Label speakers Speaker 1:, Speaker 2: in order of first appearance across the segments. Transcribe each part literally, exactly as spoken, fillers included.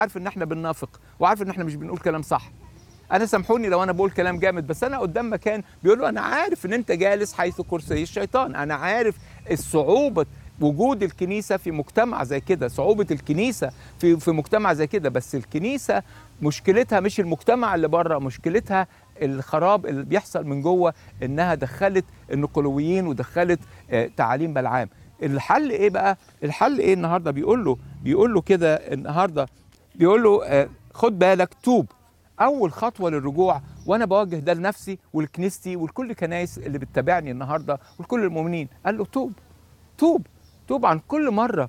Speaker 1: عارف ان احنا بننافق وعارف ان احنا مش بنقول كلام صح. انا سامحوني لو انا بقول كلام جامد، بس انا قدام مكان بيقول له انا عارف ان انت جالس حيث كرسي الشيطان، انا عارف الصعوبه وجود الكنيسه في مجتمع زي كده، صعوبه الكنيسه في في مجتمع زي كده. بس الكنيسه مشكلتها مش المجتمع اللي بره، مشكلتها الخراب اللي بيحصل من جوه، انها دخلت النقلويين ودخلت آه، تعاليم بلعام. الحل ايه بقى؟ الحل ايه النهارده؟ بيقول له بيقول له كده النهارده، بيقول له آه، خد بالك، توب. اول خطوه للرجوع، وانا بوجه ده لنفسي ولكنيستي ولكل كنايس اللي بتتابعني النهارده ولكل المؤمنين، قال له توب. توب توب عن كل مره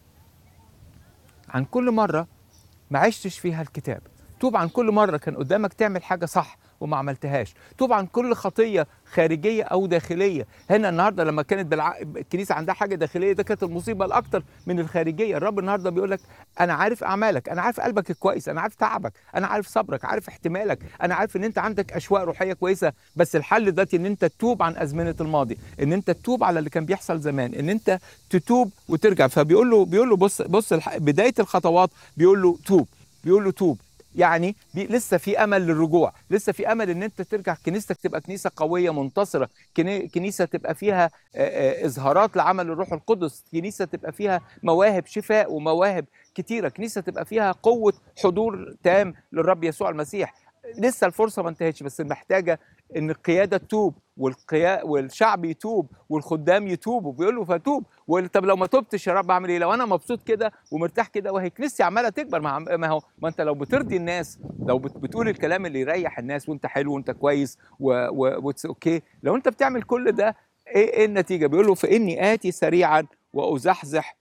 Speaker 1: عن كل مره ما عشتش فيها الكتاب. توب عن كل مرة كان قدامك تعمل حاجة صح وما عملتهاش. توب عن كل خطية خارجية أو داخلية. هنا النهاردة لما كانت بالع... الكنيسة عندها حاجة داخلية، ده كانت المصيبة الأكتر من الخارجية. الرب النهاردة بيقول لك أنا عارف أعمالك، أنا عارف قلبك الكويس، أنا عارف تعبك، أنا عارف صبرك، عارف احتمالك، أنا عارف إن أنت عندك أشواق روحية كويسة. بس الحل دلوقتي إن أنت تتوب عن أزمنة الماضي، إن أنت تتوب على اللي كان بيحصل زمان، إن أنت تتوب وترجع. فبيقول له بيقول له بص بص الح... بداية الخطوات بيقول له توب. بيقول له توب يعني بي لسه في امل للرجوع، لسه في امل ان انت ترجع كنيستك تبقى كنيسه قويه منتصره، كني- كنيسه تبقى فيها آه، آه، اظهارات لعمل الروح القدس، كنيسه تبقى فيها مواهب شفاء ومواهب كتيره، كنيسه تبقى فيها قوه حضور تام للرب يسوع المسيح. لسه الفرصه ما انتهتش، بس محتاجه ان القياده تتوب والقيا... والشعب يتوب والخدام يتوبوا. بيقول له فتوب. طب لو ما تبتش يا رب اعمل ايه؟ لو انا مبسوط كده ومرتاح كده وهي كنيستي عماله تكبر، ما عم- ما هو ما انت لو بترضي الناس، لو بت- بتقول الكلام اللي يريح الناس وانت حلو وانت كويس واتس اوكي، لو انت بتعمل كل ده، ايه ايه النتيجه؟ بيقول له فاني اتي سريعا وازحزح.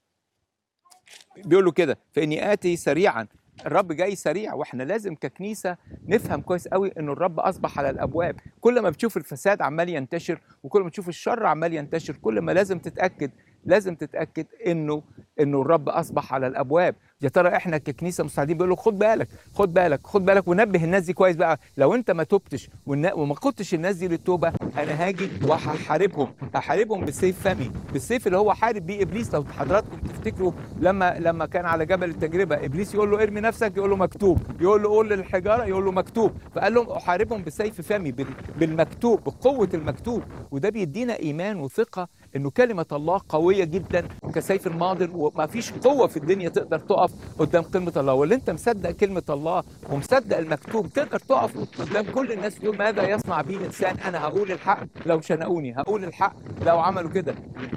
Speaker 1: بيقول له كده فاني اتي سريعا. الرب جاي سريع، واحنا لازم ككنيسه نفهم كويس قوي انه الرب اصبح على الابواب. كل ما بتشوف الفساد عمال ينتشر وكل ما تشوف الشر عمال ينتشر، كل ما لازم تتاكد لازم تتاكد انه انه الرب اصبح على الابواب. يا ترى احنا ككنيسه مستعدين؟ بيقول له خد بالك خد بالك خد بالك ونبه الناس دي كويس بقى. لو انت ما تبتش والنا- وما قدتش الناس دي للتوبه، انا هاجي وهحاربهم، هحاربهم بالسيف فمي، بالسيف اللي هو حارب بيه ابليس. لو حضراتكم تفتكروا لما لما كان على جبل التجربه، ابليس يقول له ارمي نفسك، يقول له مكتوب، يقول له قول للحجاره، يقول له مكتوب. فقال لهم احاربهم بسيف فمي، بال- بالمكتوب، بقوه المكتوب. وده بيدينا ايمان وثقه انه كلمه الله قويه جدا كسيف الماضر، وما فيش قوه في الدنيا تقدر تقف قدام كلمه الله. واللي انت مصدق كلمه الله ومصدق المكتوب، تقدر تقف قدام كل الناس تقول ماذا يصنع بي الانسان؟ انا هقول الحق لو شنقوني، هقول الحق لو عملوا كده.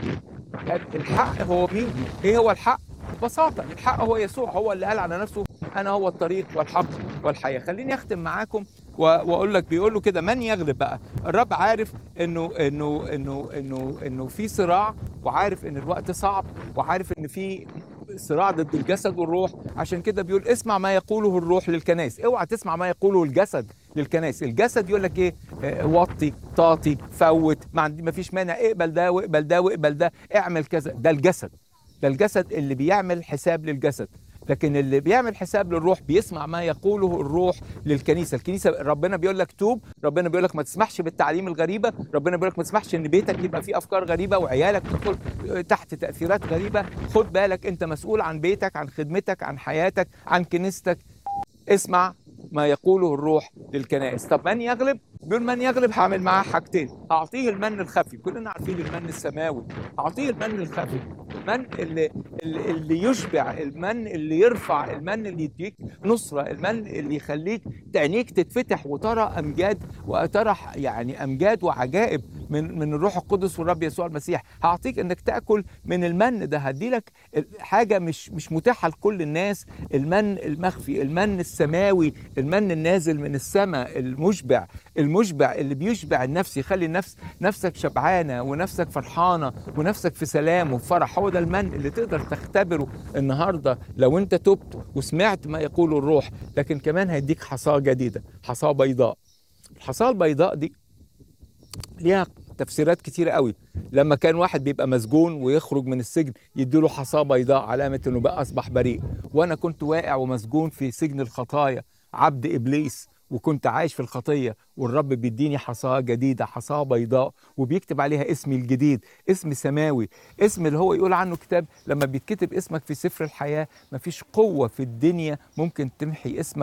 Speaker 1: الحق هو مين؟ ايه هو الحق؟ ببساطه الحق هو يسوع، هو اللي قال على نفسه انا هو الطريق والحق والحياه. خليني اختم معاكم و- واقول لك بيقول له كده من يغلب بقى. الرب عارف انه انه انه انه انه في صراع، وعارف ان الوقت صعب، وعارف ان في صراع ضد الجسد والروح. عشان كده بيقول اسمع ما يقوله الروح للكنائس، اوعى تسمع ما يقوله الجسد للكنائس. الجسد يقول لك ايه؟ آه، وطي، تعطي، فوت، ما عندي ما فيش مانع، اقبل ده واقبل ده واقبل ده، اعمل كذا. ده الجسد، ده الجسد اللي بيعمل حساب للجسد. لكن اللي بيعمل حساب للروح بيسمع ما يقوله الروح للكنيسه. الكنيسه ربنا بيقول لك توب، ربنا بيقول لك ما تسمحش بالتعليم الغريبه، ربنا بيقول لك ما تسمحش ان بيتك يبقى فيه افكار غريبه وعيالك تدخل تحت تاثيرات غريبه. خد بالك انت مسؤول عن بيتك، عن خدمتك، عن حياتك، عن كنيستك. اسمع ما يقوله الروح للكنائس. طب من يغلب؟ بيقول من يغلب هعمل معاه حاجتين، هعطيه المن الخفي. كلنا عارفين المن السماوي، هعطيه المن الخفي، المن اللي اللي اللي يشبع، المن اللي يرفع، المن اللي يديك نصرة، المن اللي يخليك عينيك تتفتح وترى امجاد، وترى يعني امجاد وعجائب من من الروح القدس والرب يسوع المسيح. هعطيك انك تاكل من المن ده، هدي لك حاجه مش مش متاحه لكل الناس، المن المخفي، المن السماوي، المن النازل من السماء، المشبع، المشبع اللي بيشبع النفس، يخلي النفس نفسك شبعانه ونفسك فرحانه ونفسك في سلام وفرح. هو ده المن اللي تقدر تختبره النهارده لو انت تبت وسمعت ما يقوله الروح. لكن كمان هيديك حصاه جديده، حصاه بيضاء. الحصاه البيضاء دي ليها تفسيرات كتيرة قوي. لما كان واحد بيبقى مسجون ويخرج من السجن يديله حصاة بيضاء علامة انه بقى اصبح بريء. وانا كنت واقع ومسجون في سجن الخطايا، عبد ابليس، وكنت عايش في الخطية، والرب بيديني حصاة جديدة، حصاة بيضاء، وبيكتب عليها اسمي الجديد، اسم سماوي، اسم اللي هو يقول عنه كتاب لما بيتكتب اسمك في سفر الحياة مفيش قوة في الدنيا ممكن تمحي اسمك